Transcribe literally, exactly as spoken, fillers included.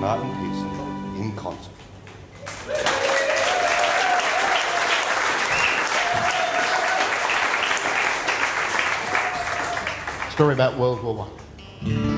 Martin Pearson in concert. Story about World War One.